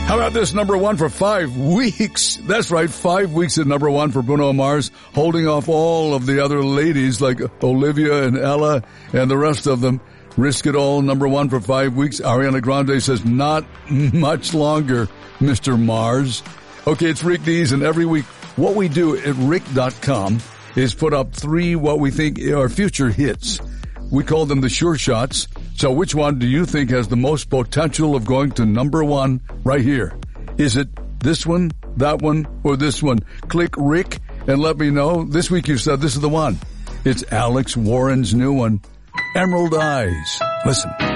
How about this number one for 5 weeks? That's right, 5 weeks at number one for Bruno Mars, holding off all of the other ladies like Olivia and Ella and the rest of them. Risk It All, number one for 5 weeks. Ariana Grande says, not much longer, Mr. Mars. Okay, it's Rick Dees, and every week what we do at Rick.com is put up 3 what we think are future hits. We call them the sure shots. So which one do you think has the most potential of going to number one right here? Is it this one, that one, or this one? Click Rick and let me know. This week you said this is the one. It's Alex Warren's new one, Emerald Eyes. Listen.